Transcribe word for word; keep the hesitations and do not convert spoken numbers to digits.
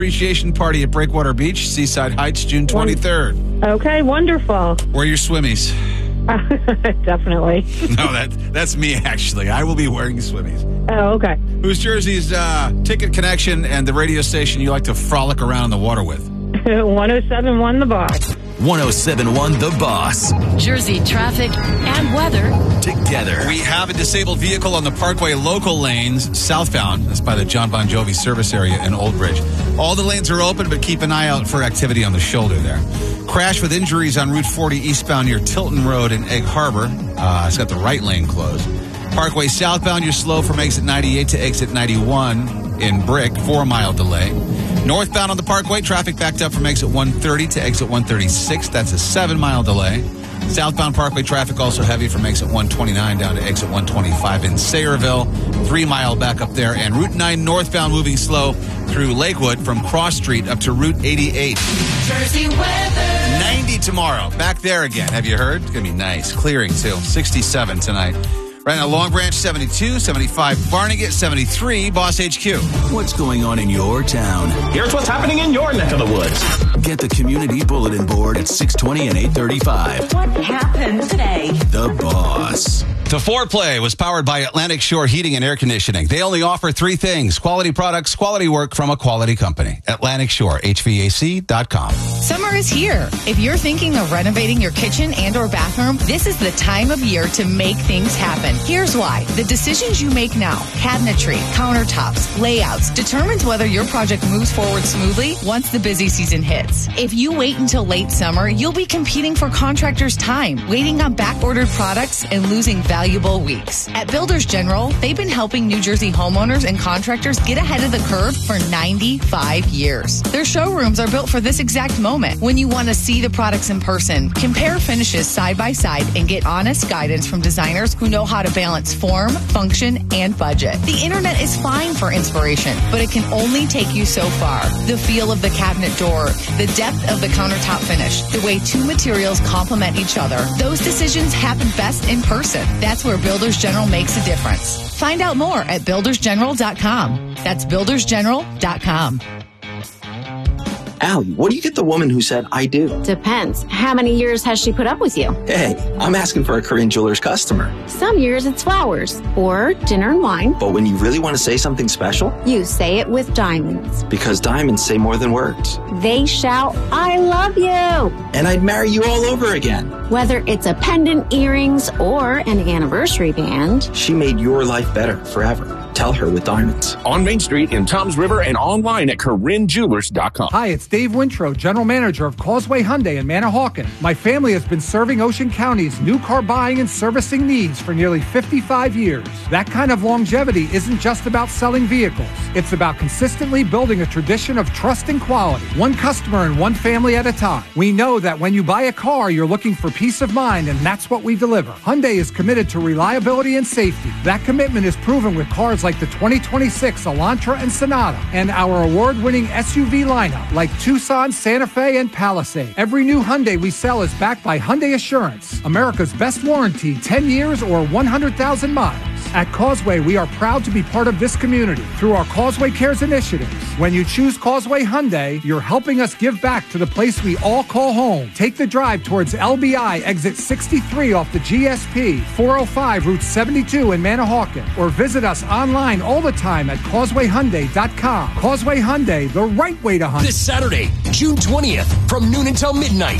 Appreciation party at Breakwater Beach, Seaside Heights, June twenty-third. Okay, wonderful. Wear your swimmies. Definitely. No, that that's me, actually. I will be wearing swimmies. Oh, okay. Who's Jersey's uh, ticket connection and the radio station you like to frolic around in the water with? one oh seven point one The Boss. one oh seven point one The Boss. Jersey traffic and weather together. We have a disabled vehicle on the Parkway local lanes, southbound. That's by the John Bon Jovi service area in Old Bridge. All the lanes are open, but keep an eye out for activity on the shoulder there. Crash with injuries on Route forty eastbound near Tilton Road in Egg Harbor. Uh, it's got the right lane closed. Parkway southbound, you're slow from exit ninety-eight to exit ninety-one in Brick, four-mile delay. Northbound on the Parkway, traffic backed up from exit one thirty to exit one thirty-six. That's a seven-mile delay. Southbound Parkway traffic also heavy from exit one twenty-nine down to exit one twenty-five in Sayreville. Three-mile back up there. And Route nine northbound moving slow through Lakewood from Cross Street up to Route eighty-eight. Jersey weather. ninety tomorrow. Back there again. Have you heard? It's going to be nice. Clearing, too. sixty-seven tonight. Right now, Long Branch, seventy-two, seventy-five, Barnegat, seventy-three, Boss H Q. What's going on in your town? Here's what's happening in your neck of the woods. Get the community bulletin board at six twenty and eight thirty-five. What happened today? The Boss. The Foreplay was powered by Atlantic Shore Heating and Air Conditioning. They only offer three things: quality products, quality work from a quality company. Atlantic Shore, H V A C dot com. Summer is here. If you're thinking of renovating your kitchen and or bathroom, this is the time of year to make things happen. Here's why. The decisions you make now, cabinetry, countertops, layouts, determines whether your project moves forward smoothly once the busy season hits. If you wait until late summer, you'll be competing for contractors' time, waiting on back-ordered products and losing valuable weeks. At Builders General, they've been helping New Jersey homeowners and contractors get ahead of the curve for ninety-five years. Their showrooms are built for this exact moment, when you want to see the products in person, compare finishes side by side, and get honest guidance from designers who know how to balance form, function, and budget. The internet is fine for inspiration, but it can only take you so far. The feel of the cabinet door, the depth of the countertop finish, the way two materials complement each other. Those decisions happen best in person. That's where Builders General makes a difference. Find out more at builders general dot com. That's builders general dot com. Allie, what do you get the woman who said, I do? Depends. How many years has she put up with you? Hey, I'm asking for a Korean Jewelers customer. Some years it's flowers or dinner and wine. But when you really want to say something special, you say it with diamonds. Because diamonds say more than words. They shout, I love you. And I'd marry you all over again. Whether it's a pendant, earrings, or an anniversary band, she made your life better forever. Tell her with diamonds. On Main Street in Toms River and online at Korean Jewelers dot com. Hi, it's Dave Wintrow, General Manager of Causeway Hyundai in Manahawkin. My family has been serving Ocean County's new car buying and servicing needs for nearly fifty-five years. That kind of longevity isn't just about selling vehicles. It's about consistently building a tradition of trust and quality, one customer and one family at a time. We know that when you buy a car, you're looking for peace of mind, and that's what we deliver. Hyundai is committed to reliability and safety. That commitment is proven with cars like the twenty twenty-six Elantra and Sonata, and our award-winning S U V lineup like Tucson, Santa Fe, and Palisade. Every new Hyundai we sell is backed by Hyundai Assurance, America's best warranty, ten years or one hundred thousand miles. At Causeway, we are proud to be part of this community through our Causeway Cares initiatives. When you choose Causeway Hyundai, you're helping us give back to the place we all call home. Take the drive towards L B I exit sixty-three off the G S P, four oh five Route seventy-two in Manahawkin, or visit us online all the time at causeway hyundai dot com. Causeway Hyundai, the right way to hunt. This Saturday, June twentieth, from noon until midnight.